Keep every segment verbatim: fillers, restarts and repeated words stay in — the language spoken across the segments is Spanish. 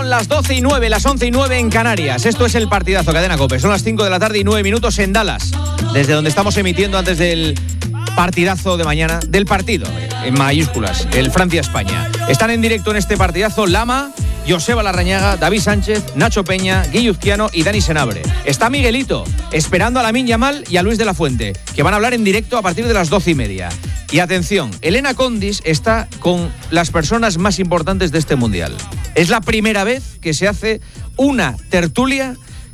Son las doce y nueve, las once y nueve en Canarias. Esto es el partidazo, Cadena COPE. Son las cinco de la tarde y nueve minutos en Dallas, desde donde estamos emitiendo antes del partidazo de mañana, del partido, en mayúsculas, el Francia-España. Están en directo en este partidazo Lama, Joseba Larrañaga, David Sánchez, Nacho Peña, Guille Uzquiano y Dani Senabre. Está Miguelito, esperando a Lamine Yamal y a Luis de la Fuente, que van a hablar en directo a partir de las doce y media. Y atención, Elena Condis está con las personas más importantes de este Mundial. Es la primera vez que se hace una tertulia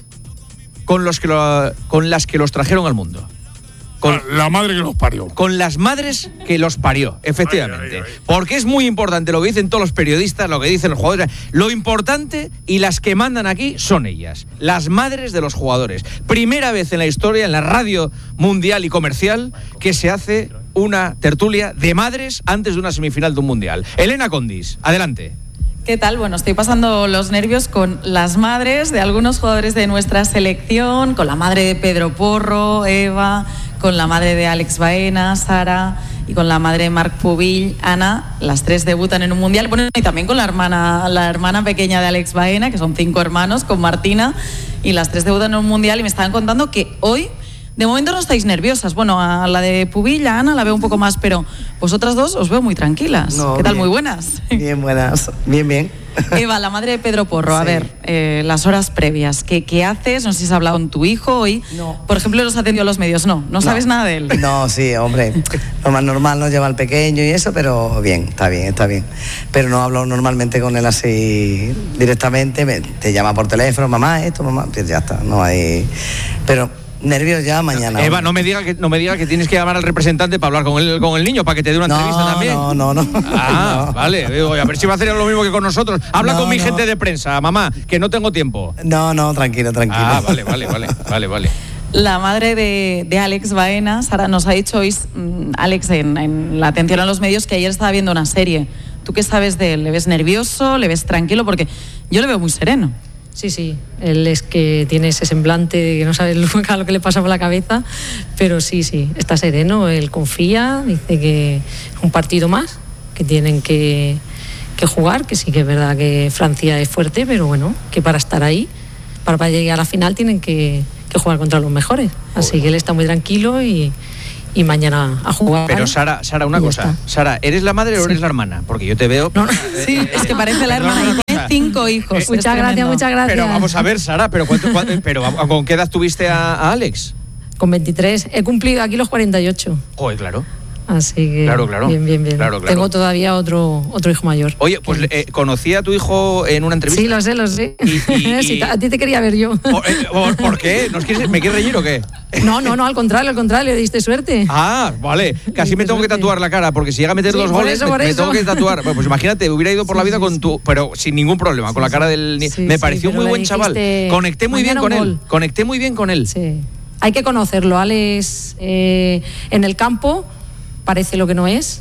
con, los que lo, con las que los trajeron al mundo. Con la madre que los parió. Con las madres que los parió, efectivamente. Ay, ay, ay. Porque es muy importante lo que dicen todos los periodistas, lo que dicen los jugadores. Lo importante y las que mandan aquí son ellas, las madres de los jugadores. Primera vez en la historia, en la radio mundial y comercial, que se hace una tertulia de madres antes de una semifinal de un mundial. Elena Condis, adelante. ¿Qué tal? Bueno, estoy pasando los nervios con las madres de algunos jugadores de nuestra selección, con la madre de Pedro Porro, Eva, con la madre de Alex Baena, Sara, y con la madre de Marc Pubill, Ana. Las tres debutan en un mundial. Bueno, y también con la hermana, la hermana pequeña de Alex Baena, que son cinco hermanos, con Martina, y las tres debutan en un mundial. Y me estaban contando que hoy, de momento, no estáis nerviosas. Bueno, a la de Pubill, a Ana, la veo un poco más, pero vosotras dos os veo muy tranquilas. No, ¿Qué tal? Bien. Muy buenas. Bien buenas, bien, bien. Eva, la madre de Pedro Porro, sí. A ver, eh, las horas previas, ¿qué, ¿qué haces? No sé si has hablado con tu hijo hoy. No. Por ejemplo, los atendió a los medios, no, no, no sabes nada de él. No, sí, hombre, lo más normal nos lleva al pequeño y eso, pero bien, está bien, está bien. Pero no hablo normalmente con él así directamente, me, te llama por teléfono, mamá, esto, mamá, pues ya está, no hay... Pero... nervios ya mañana. Eva, no me diga que no me diga que tienes que llamar al representante para hablar con el con el niño, para que te dé una no, entrevista también. No, no, no. Ah, no. Vale. Digo, a ver si va a hacer lo mismo que con nosotros. Habla no, con mi no. gente de prensa, mamá, que no tengo tiempo. No, no, tranquilo, tranquilo. Ah, vale, vale, vale, vale, vale. La madre de, de Alex Baena, Sara, nos ha dicho hoy, Alex, en, en la atención a los medios, que ayer estaba viendo una serie. ¿Tú qué sabes de él? ¿Le ves nervioso? ¿Le ves tranquilo? Porque yo le veo muy sereno. Sí, sí, él es que tiene ese semblante de que no sabe nunca lo que le pasa por la cabeza, pero sí, sí, está sereno, él confía, dice que es un partido más, que tienen que, que jugar, que sí que es verdad que Francia es fuerte, pero bueno, que para estar ahí, para, para llegar a la final tienen que, que jugar contra los mejores, así que él está muy tranquilo y... y mañana a jugar. Pero Sara, Sara, una cosa. Está. Sara, ¿eres la madre o eres sí. la hermana? Porque yo te veo... No, no. Sí, es que parece la hermana y tiene cinco hijos. Eh, muchas gracias, muchas gracias. Pero vamos a ver, Sara, pero, ¿cuánto, cuánto, pero ¿con qué edad tuviste a, a Alex? Con veintitrés. He cumplido aquí los cuarenta y ocho. Joder, claro. Así que claro, claro. bien, bien, bien. Claro, claro. Tengo todavía otro otro hijo mayor. Oye, pues eh, conocí a tu hijo en una entrevista. Sí, lo sé, lo sé. Y, y, sí, y... a ti te quería ver yo. ¿Por, eh, ¿por qué? ¿Nos quieres, ¿Me quieres reñir o qué? No, no, no, al contrario, al contrario, le diste suerte. Ah, vale. Casi me tengo suerte. que tatuar la cara, porque si llega a meter sí, dos goles, eso, me, me tengo que tatuar. Bueno, pues imagínate, hubiera ido por sí, la vida sí, con tu... Pero sin ningún problema, sí, con la cara del... Sí, me pareció sí, muy buen chaval. Conecté muy bien con él. Conecté muy bien con él. Sí. Hay que conocerlo. Alex, eh, en el campo... parece lo que no es,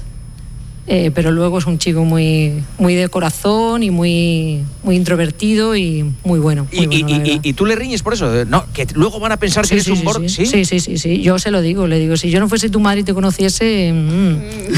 eh, pero luego es un chico muy muy de corazón y muy muy introvertido y muy bueno. Muy y, bueno y, y, y tú le riñes por eso, no, que luego van a pensar sí, que eres sí, un sí, gordo. Sí. ¿Sí? ¿Sí? sí, sí, sí, yo se lo digo, le digo, si yo no fuese tu madre y te conociese... Mm.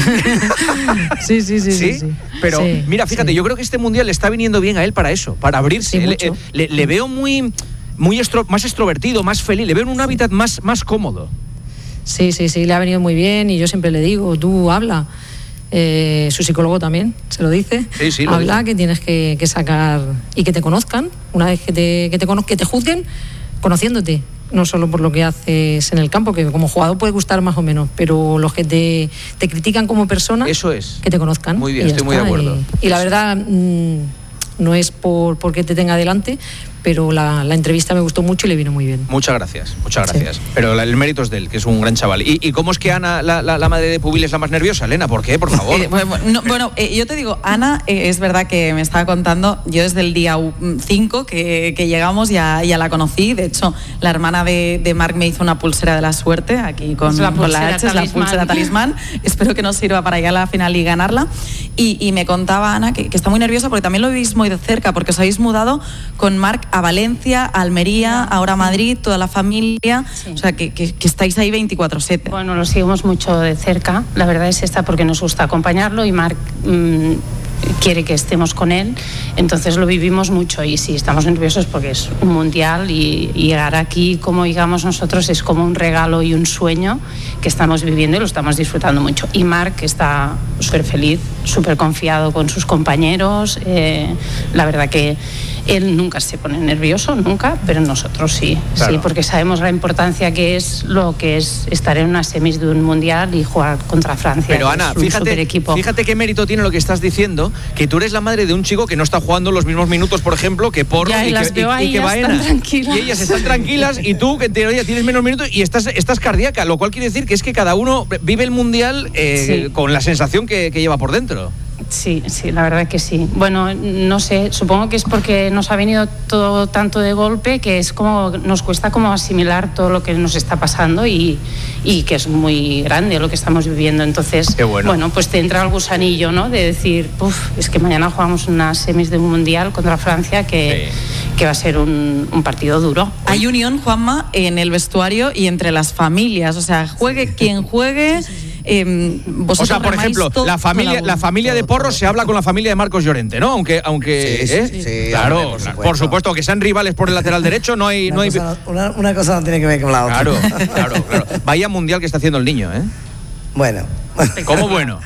sí, sí, sí, sí, sí. sí. Pero sí, mira, fíjate, sí. yo creo que este mundial le está viniendo bien a él para eso, para abrirse. Sí, le, le, le veo muy, muy extro, más extrovertido, más feliz, le veo en un hábitat más, más cómodo. Sí, sí, sí, le ha venido muy bien y yo siempre le digo, tú habla. Eh, su psicólogo también se lo dice. Sí, sí, lo habla dice. Que tienes que, que sacar y que te conozcan. Una vez que te, que te conozcan, que te juzguen conociéndote, no solo por lo que haces en el campo, que como jugador puede gustar más o menos, pero los que te, te critican como persona, eso es. Que te conozcan. Muy bien, estoy muy de acuerdo. Y, y la verdad, mmm, no es por porque te tenga delante, pero la, la entrevista me gustó mucho y le vino muy bien. Muchas gracias, muchas gracias. Sí. Pero la, el mérito es de él, que es un gran chaval. ¿Y, y cómo es que Ana, la, la, la madre de Pubill, es la más nerviosa, Elena? ¿Por qué? Por favor. Eh, bueno, no, bueno eh, yo te digo, Ana, eh, es verdad que me estaba contando, yo desde el día cinco que, que llegamos ya, ya la conocí. De hecho, la hermana de, de Marc me hizo una pulsera de la suerte, aquí con la, con la H, es la pulsera talismán. Espero que nos sirva para llegar a la final y ganarla. Y, y me contaba Ana que, que está muy nerviosa porque también lo vivís muy de cerca, porque os habéis mudado con Marc a Valencia, Almería, ahora Madrid, toda la familia, sí. O sea, que, que, que estáis ahí veinticuatro siete. Bueno, lo seguimos mucho de cerca, la verdad es esta, porque nos gusta acompañarlo y Marc mmm, quiere que estemos con él, entonces lo vivimos mucho y sí, estamos nerviosos porque es un mundial y, y llegar aquí, como digamos nosotros, es como un regalo y un sueño que estamos viviendo y lo estamos disfrutando mucho. Y Marc está súper feliz, súper confiado con sus compañeros, eh, la verdad que él nunca se pone nervioso, nunca, pero nosotros sí, claro. sí, porque sabemos la importancia que es lo que es estar en una semis de un mundial y jugar contra Francia. Pero Ana, fíjate, fíjate qué mérito tiene lo que estás diciendo, que tú eres la madre de un chico que no está jugando los mismos minutos, por ejemplo, que Porro ya, y, y, las que, veo y, y que Baena. Y ellas están tranquilas y tú, que en teoría tienes menos minutos y estás, estás cardíaca, lo cual quiere decir que es que cada uno vive el mundial eh, sí. con la sensación que, que lleva por dentro. Sí, sí, la verdad que sí. Bueno, no sé, supongo que es porque nos ha venido todo tanto de golpe que es como, nos cuesta como asimilar todo lo que nos está pasando y, y que es muy grande lo que estamos viviendo. Entonces, Qué bueno. bueno, pues te entra el gusanillo, ¿no? De decir, uff, es que mañana jugamos unas semis de un mundial contra Francia que, sí. que va a ser un, un partido duro. Hay unión, Juanma, en el vestuario y entre las familias, o sea, juegue quien juegue. Sí, sí, sí. Eh, o sea, por ejemplo, la familia, la, la familia de Porro se habla con la familia de Marcos Llorente, ¿no? Aunque, aunque, sí, ¿eh? sí, sí, claro, hombre, por, supuesto. por supuesto, que sean rivales por el lateral derecho, no hay, una, no hay. Cosa, una, una cosa no tiene que ver con la otra. Claro, claro, claro. Vaya mundial que está haciendo el niño, ¿eh? Bueno. ¿Cómo bueno?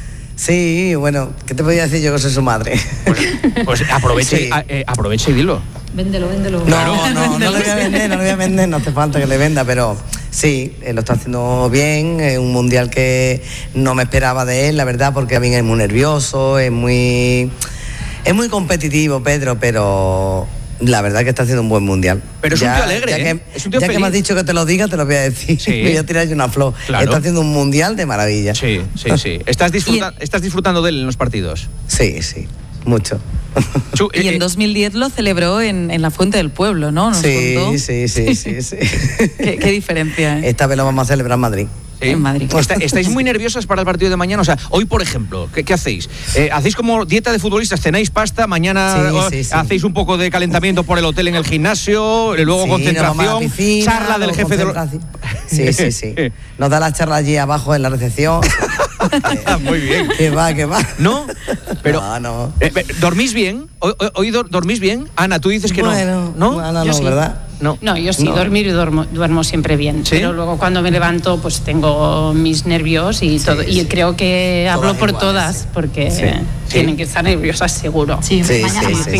Sí, bueno, ¿qué te podía decir yo que soy su madre? Pues, pues aprovecha, sí. a, eh, aprovecha y dilo. Véndelo, véndelo. No, no, no, no le voy a vender, no le voy a vender, no hace falta que le venda, pero sí, eh, lo está haciendo bien, es un mundial que no me esperaba de él, la verdad, porque a mí es muy nervioso, es muy, es muy competitivo, Pedro, pero la verdad que está haciendo un buen mundial. Pero es ya, un tío alegre, ya, ¿eh? que, es un tío ya feliz. que me has dicho que te lo diga, te lo voy a decir. Sí. Voy a tirarle una flor. Claro. Está haciendo un mundial de maravilla. Sí, sí, sí. ¿Estás, disfruta ¿Estás disfrutando de él en los partidos? Sí, sí, mucho. Chu, eh, y en dos mil diez lo celebró en, en la Fuente del Pueblo, ¿no? ¿Nos sí, contó? sí, sí, sí, sí. ¿Qué, qué diferencia, ¿eh? Esta vez lo vamos a celebrar en Madrid. ¿Sí? En Madrid. ¿Está, ¿Estáis muy nerviosas para el partido de mañana? O sea, hoy, por ejemplo, ¿qué, qué hacéis? Eh, ¿Hacéis como dieta de futbolistas? ¿Cenáis pasta? ¿Mañana sí, sí, sí. hacéis un poco de calentamiento por el hotel en el gimnasio? Luego sí, concentración, piscina, charla del jefe de... Lo... Sí, sí, sí. Nos da la charla allí abajo en la recepción. Muy bien. Que va, que va. ¿No? Pero, no, no. Eh, ¿Dormís bien? ¿Hoy, hoy dormís bien? Ana, tú dices que bueno, no. ¿No? Ana, yo no, sí. ¿verdad? No, no, yo sí, no. dormir y duermo, duermo siempre bien. ¿Sí? Pero luego cuando me levanto, pues tengo mis nervios y sí, todo. Y sí. creo que hablo todas por iguales, todas, sí. porque sí. tienen que estar nerviosas seguro. Sí, sí, sí, sí, sí.